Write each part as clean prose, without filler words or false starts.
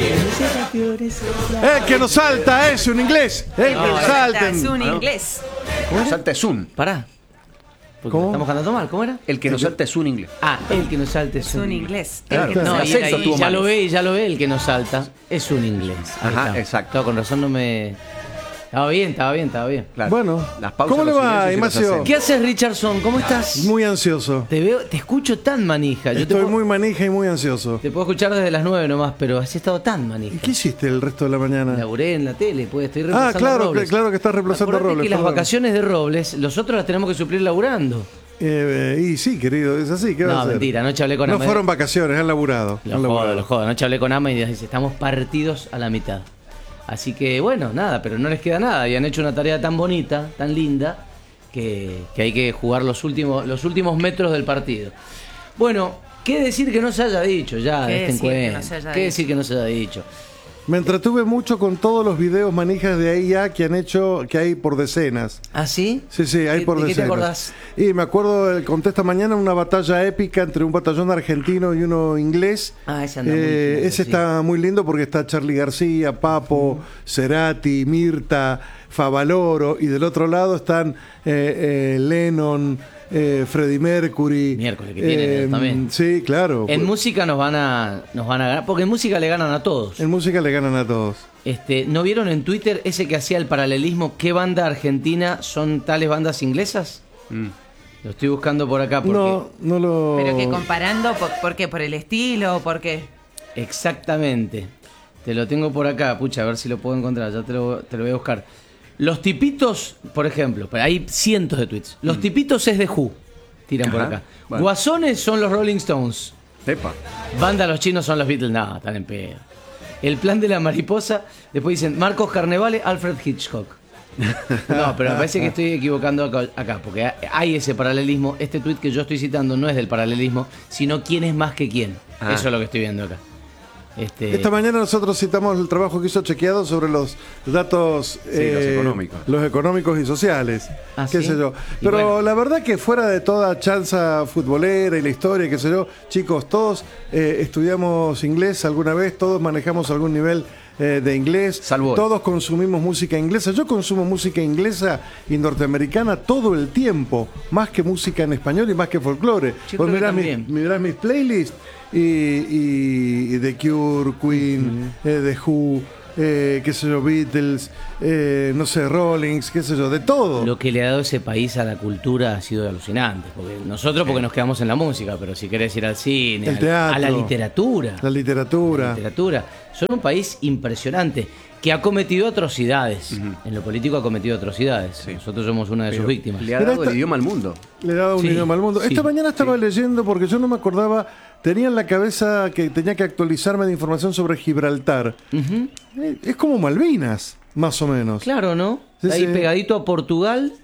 El que nos salta es un inglés. El que nos salta Es un inglés. El que nos salta es un. Pará. Porque ¿Cómo? estamos cantando mal, ¿cómo era? El que nos salta es un inglés. Ah, el que nos salta es Es un inglés. Claro, El que No, El y, acento y estuvo ya mal. ya lo ve, el que nos salta es un inglés. Ahí Ajá, está. exacto. Todo con razón no me... Estaba bien. Claro. Bueno, Las pausas, ¿cómo le los va, silencios y los Ignacio? acentos. ¿Qué haces, Richardson? ¿Cómo estás? Muy ansioso. Te veo, te escucho tan manija. Yo te Estoy puedo, muy manija y muy ansioso. te puedo escuchar desde las 9 nomás, pero has estado tan manija. ¿Y qué hiciste el resto de la mañana? Laburé en la tele, pues estoy reemplazando Claro, a Robles. claro que estás reemplazando a Acordate Robles. que las perdón. vacaciones de Robles, nosotros las tenemos que suplir laburando. Y sí, querido, es así. ¿Qué va a No, hacer? mentira, anoche hablé con No Ama. fueron vacaciones, han laburado. Han laburado. Lo jodo. Anoche hablé con Ama y dice, estamos partidos a la mitad. Así que bueno, nada, pero no les queda nada. Y han hecho una tarea tan bonita, tan linda, que hay que jugar los últimos metros del partido. Bueno, ¿qué decir que no se haya dicho ya ¿Qué de este decir que encuentro? no se haya ¿Qué dicho? decir que no se haya dicho? Me entretuve mucho con todos los videos manijas de IA que han hecho, que hay por decenas. ¿Ah, sí? Sí, hay por ¿De qué decenas. te acordás? Y me acuerdo, conté esta mañana una batalla épica entre un batallón argentino y uno inglés. Ah, ese anda muy lindo, ese sí. está muy lindo porque está Charly García, Papo, Cerati, Mirta, Favaloro, y del otro lado están Lennon, Freddie Mercury. Miércoles, que tienen ellos también. Sí, claro. En música nos van a ganar, porque en música le ganan a todos. En música le ganan a todos. ¿No vieron en Twitter ese que hacía el paralelismo? ¿Qué banda argentina son tales bandas inglesas? Lo estoy buscando por acá porque... No lo... Pero que comparando, ¿por qué? ¿Por el estilo? ¿Por qué? Exactamente. Te lo tengo por acá, pucha, a ver si lo puedo encontrar, ya te lo voy a buscar. Los tipitos, por ejemplo, pero hay cientos de tweets. Los tipitos es de Who, tiran por Ajá, acá. bueno. Guasones son los Rolling Stones. Epa. Banda los chinos son los Beatles. No, están en pedo. El plan de la mariposa, después dicen Marcos Carnevale, Alfred Hitchcock. No, pero me parece que estoy equivocando acá, porque hay ese paralelismo. Este tweet que yo estoy citando no es del paralelismo, sino quién es más que quién. Ah. Eso es lo que estoy viendo acá. Esta mañana nosotros citamos el trabajo que hizo Chequeado sobre los datos los económicos. Los económicos y sociales, Ah, qué ¿sí? sé yo. Y Pero bueno. la verdad que fuera de toda chanza futbolera y la historia, qué sé yo, chicos, todos estudiamos inglés alguna vez, todos manejamos algún nivel de inglés, Salvo hoy. todos consumimos música inglesa. Yo consumo música inglesa y norteamericana todo el tiempo, más que música en español y más que folclore. Yo Vos creo que mirás también. mirás mis playlists y The Cure, Queen, The Who, qué sé yo, Beatles, no sé, Rollings, qué sé yo, de todo. Lo que le ha dado ese país a la cultura ha sido alucinante. Porque nosotros porque nos quedamos en la música, pero si querés ir al cine, El teatro, a la literatura. La literatura. Son un país impresionante que ha cometido atrocidades. En lo político ha cometido atrocidades. Sí. Nosotros somos una de sus víctimas. Le ha Mira, dado el idioma al mundo. Le daba un Sí, idioma al mundo. sí, Esta mañana estaba leyendo porque yo no me acordaba, tenía en la cabeza que tenía que actualizarme de información sobre Gibraltar. Es como Malvinas, más o menos. Claro, ¿no? Sí, Está ahí sí. pegadito a Portugal.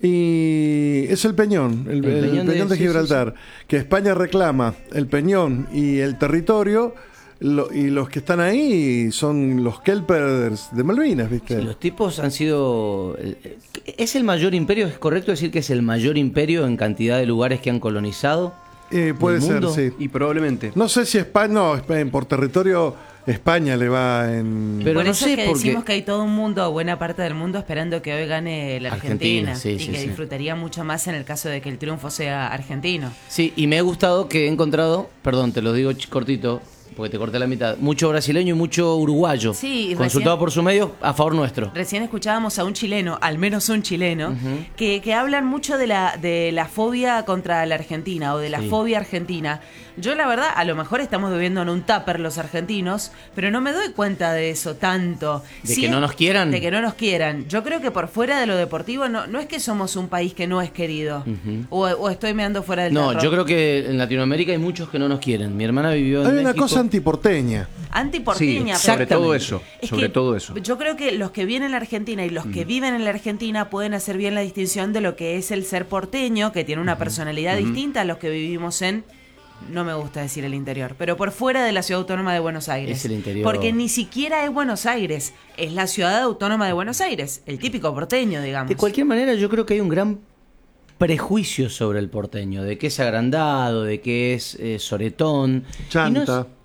Y es el Peñón, el Peñón de sí, Gibraltar, que España reclama el Peñón y el territorio, y los que están ahí son los Kelpers de Malvinas, ¿viste? Sí, los tipos han sido... ¿Es el mayor imperio? ¿Es correcto decir que es el mayor imperio en cantidad de lugares que han colonizado? Puede ¿del ser, mundo? sí. Y probablemente. No sé si España, no, por territorio España le va en... Pero Por no eso sé es que por qué. decimos que hay todo un mundo, buena parte del mundo, esperando que hoy gane la Argentina. Sí, y sí, que sí. disfrutaría mucho más en el caso de que el triunfo sea argentino. Sí, y me ha gustado que he encontrado, perdón, te lo digo cortito, porque te corté la mitad, mucho brasileño y mucho uruguayo. Sí, y consultado recién- por su medio a favor nuestro. Recién escuchábamos a un chileno, al menos un chileno, que hablan mucho de la fobia contra la Argentina o de la Sí. fobia argentina. Yo la verdad, a lo mejor estamos viviendo en un tupper los argentinos, pero no me doy cuenta de eso tanto. ¿De que no nos quieran? De que no nos quieran. Yo creo que por fuera de lo deportivo no es que somos un país que no es querido. O estoy meando fuera del No, tarro. yo creo que en Latinoamérica hay muchos que no nos quieren. Mi hermana vivió en Hay una México. cosa antiporteña. Antiporteña, Sí, pero- sobre todo eso. Es Sobre que todo eso. Yo creo que los que vienen a la Argentina y los que viven en la Argentina pueden hacer bien la distinción de lo que es el ser porteño, que tiene una personalidad distinta a los que vivimos en, no me gusta decir el interior, pero por fuera de la ciudad autónoma de Buenos Aires. Es el interior. Porque ni siquiera es Buenos Aires, es la ciudad autónoma de Buenos Aires, el típico porteño, digamos. De cualquier manera, yo creo que hay un gran prejuicio sobre el porteño, de que es agrandado, de que es soretón. Chanta. Y no es-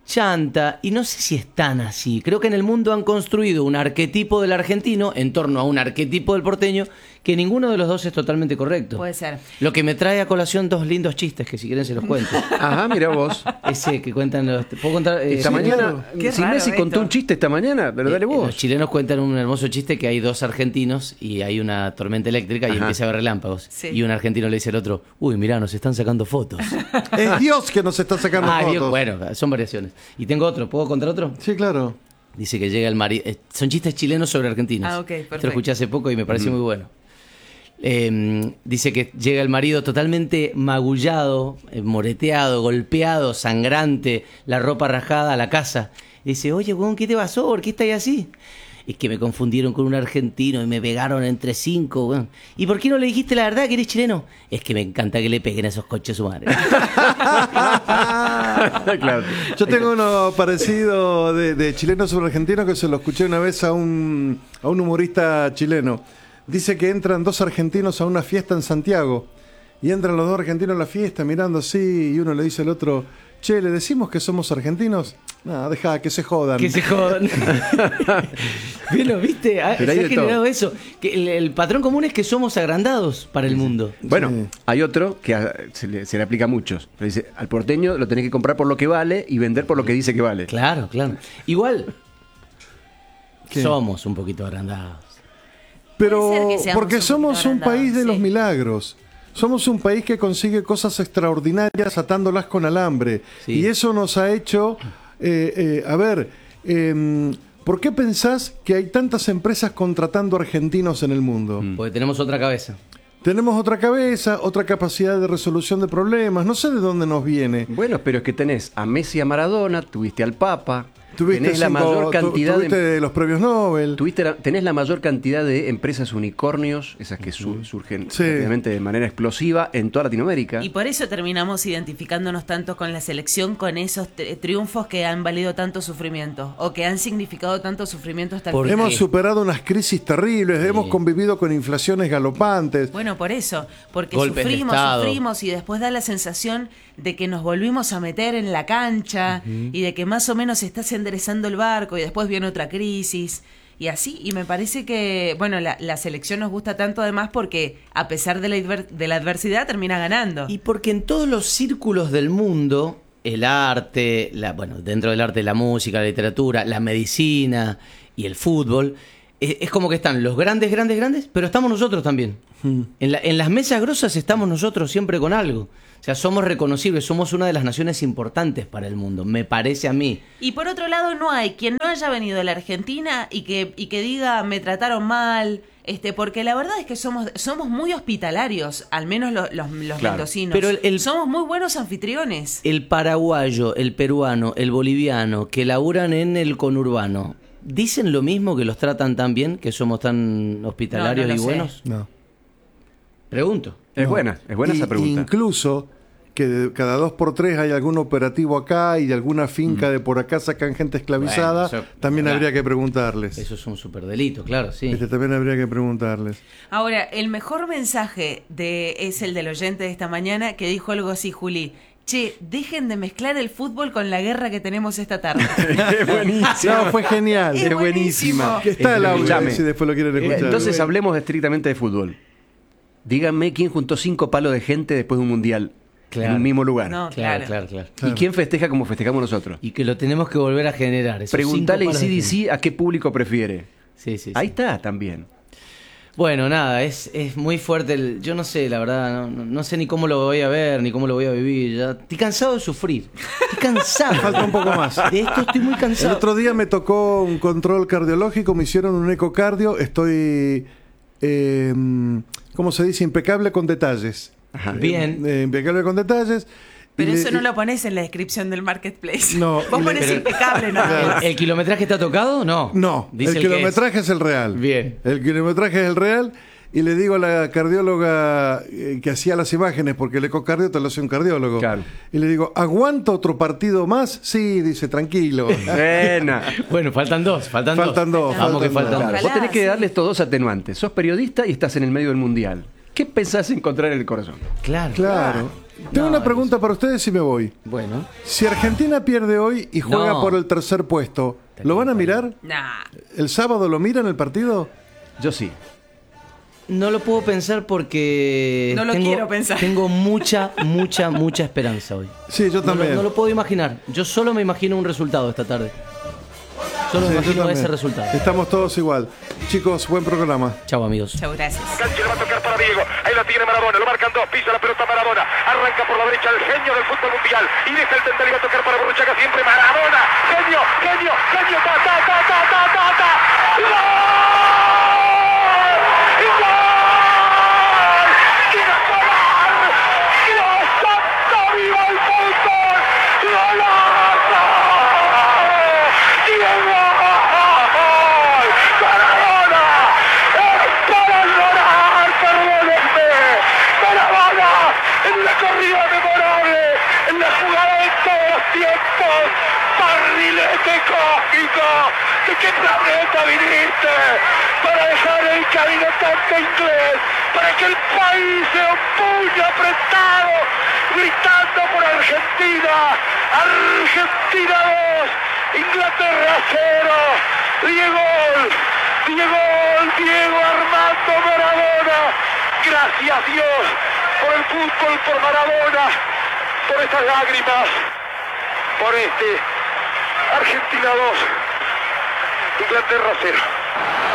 chanta, y no sé si es tan así. Creo que en el mundo han construido un arquetipo del argentino en torno a un arquetipo del porteño, que ninguno de los dos es totalmente correcto. Puede ser. Lo que me trae a colación dos lindos chistes que si quieren se los cuento. Ajá, mira vos. Ese que cuentan los... ¿Puedo contar? Esta sí, mañana, claro. Qué si raro Messi contó esto. un chiste esta mañana, pero dale Los vos. chilenos cuentan un hermoso chiste que hay dos argentinos y hay una tormenta eléctrica y Ajá. empieza a haber relámpagos. Sí. Y un argentino le dice al otro, uy, mirá, nos están sacando fotos. Es Dios que nos está sacando Ah, fotos. Dios, bueno, son variaciones. Y tengo otro, ¿puedo contar otro? Sí, claro. Dice que llega el marido. Son chistes chilenos sobre argentinos. Ah, ok, Esto lo perfecto. escuché hace poco y me pareció muy bueno. Dice que llega el marido totalmente magullado, moreteado, golpeado, sangrante, la ropa rajada a la casa. Dice, oye, weón, ¿qué te pasó? ¿Por qué estás así? Es que me confundieron con un argentino y me pegaron entre 5, weón. ¿Y por qué no le dijiste la verdad que eres chileno? Es que me encanta que le peguen a esos coches su madre. Claro. Yo tengo uno parecido de chileno sobre argentino que se lo escuché una vez a un humorista chileno. Dice que entran dos argentinos a una fiesta en Santiago y entran los dos argentinos a la fiesta mirando así y uno le dice al otro, che, ¿le decimos que somos argentinos? No, deja que se jodan. Que se jodan. Bueno, ¿viste? Pero Se hay ha de generado todo. eso. Que el patrón común es que somos agrandados para el mundo. Bueno, Sí. hay otro que se le aplica a muchos. Pero dice, al porteño lo tenés que comprar por lo que vale y vender por lo que dice que vale. Claro, claro. Igual, ¿Qué? somos un poquito agrandados. Pero Puede ser que seamos porque un somos poquito un país de agrandados, los sí. milagros. Somos un país que consigue cosas extraordinarias atándolas con alambre. Sí. Y eso nos ha hecho... ¿por qué pensás que hay tantas empresas contratando argentinos en el mundo? Porque tenemos otra cabeza. Tenemos otra cabeza, otra capacidad de resolución de problemas. No sé de dónde nos viene. Bueno, pero es que tenés a Messi y a Maradona, tuviste al Papa, Tuviste tenés la mayor cantidad tuviste de... los premios Nobel. Tenés la mayor cantidad de empresas unicornios, esas que surgen Sí. rápidamente de manera explosiva en toda Latinoamérica. Y por eso terminamos identificándonos tanto con la selección, con esos triunfos que han valido tanto sufrimiento o que han significado tanto sufrimiento hasta el ¿Por final. Hemos qué? superado unas crisis terribles, hemos convivido con inflaciones galopantes. Bueno, por eso, porque Golpes de sufrimos Estado. y después da la sensación de que nos volvimos a meter en la cancha y de que más o menos se está enderezando el barco y después viene otra crisis y así. Y me parece que, bueno, la selección nos gusta tanto además porque a pesar de la adversidad termina ganando. Y porque en todos los círculos del mundo, el arte, bueno, dentro del arte, la música, la literatura, la medicina y el fútbol, es como que están los grandes, pero estamos nosotros también. En las mesas grosas estamos nosotros siempre con algo. O sea, somos reconocibles, somos una de las naciones importantes para el mundo, me parece a mí. Y por otro lado, no hay quien no haya venido de la Argentina y que diga me trataron mal, porque la verdad es que somos muy hospitalarios, al menos los Claro. mendocinos. Pero somos muy buenos anfitriones. El paraguayo, el peruano, el boliviano que laburan en el conurbano, ¿dicen lo mismo, que los tratan tan bien, que somos tan hospitalarios No, no y lo sé. buenos? No. Pregunto. Es buena esa pregunta. Incluso que cada 2 por 3 hay algún operativo acá y de alguna finca de por acá sacan gente esclavizada, Bueno, eso- también claro. habría que preguntarles. Eso es un superdelito, claro, sí. También habría que preguntarles. Ahora, el mejor mensaje es el del oyente de esta mañana que dijo algo así, Juli. Che, dejen de mezclar el fútbol con la guerra que tenemos esta tarde. Es buenísimo. No, fue genial. Es buenísimo. Que está el audio, Escuchame. si después lo quieren escuchar. Entonces hablemos estrictamente de fútbol. Díganme quién juntó 5 palos de gente después de un mundial Claro. en un mismo lugar. No, Claro, claro. claro. ¿Y quién festeja como festejamos nosotros? Y que lo tenemos que volver a generar. esos Preguntale 5 a palos de CDC a qué público prefiere. Sí, sí, sí. Ahí está también. Bueno, nada, es muy fuerte. Yo no sé, la verdad, no sé ni cómo lo voy a ver, ni cómo lo voy a vivir. Ya estoy cansado de sufrir. Estoy cansado. Falta un poco más. De esto estoy muy El cansado. otro día me tocó un control cardiológico, me hicieron un ecocardio, estoy, ¿cómo se dice? Impecable con detalles. Ajá. Bien. Impecable con detalles. Pero Y eso le- no lo pones en la descripción del marketplace. No, Vos y le- pones pero- impecable, ¿no? Claro. ¿El kilometraje está tocado? No. No, Dice el que es. kilometraje es el real. Bien. El kilometraje es el real. Y le digo a la cardióloga que hacía las imágenes, porque el ecocardio te lo hace un cardiólogo. Claro. Y le digo, ¿aguanta otro partido más? Sí, dice, tranquilo. Buena. Bueno, faltan dos. Faltan dos, Vamos que faltan faltan dos. dos. Ojalá, Vos tenés que sí. darle estos dos atenuantes. Sos periodista y estás en el medio del mundial. ¿Qué pensás encontrar en el corazón? Claro. Claro. Tengo No, una pregunta para ustedes y me voy. Bueno, Si Argentina pierde hoy y juega No. por el tercer puesto, ¿lo van a mirar? Nah. ¿El sábado lo miran el partido? Yo sí. no lo puedo pensar porque No lo quiero pensar. Tengo mucha esperanza hoy. Sí, yo también. No lo puedo imaginar. Yo solo me imagino un resultado esta tarde. Solo Sí, me yo imagino también. ese resultado. Estamos todos igual. Chicos, buen programa. Chao, amigos. Chau, gracias. Cancha le va a tocar para Diego. Ahí la tiene Maradona. Lo marcan dos. Pisa la pelota Maradona. Arranca por la derecha el genio del fútbol mundial. Y deja el tendal y va a tocar para Borruchaga. Siempre Maradona. Genio, genio, genio. Ta, ta, ta, ta, ta, ta, ta. ¡Gol! ¡Gol! ¡Gol! ¡Dios santo, viva el fútbol! ¡Golazo! ¡Diego! ¡Maradona! ¡Es para llorar! ¡Perdónenme! ¡Maradona! En una corrida memorable, en la jugada de todos los tiempos, barrilete cósmico. ¿De qué planeta viniste? Para dejar el caminotante inglés, para que el país sea un puño apretado, gritando por Argentina. Argentina 2, Inglaterra 0. Diego Armando Maradona. Gracias Dios por el fútbol, por Maradona, por estas lágrimas, por Argentina 2, Inglaterra 0.